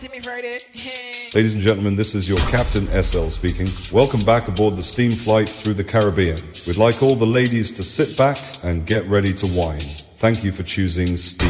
Ladies and gentlemen, this is your Captain SL speaking. Welcome back aboard the steam flight through the Caribbean. We'd like all the ladies to sit back and get ready to wine. Thank you for choosing Steam.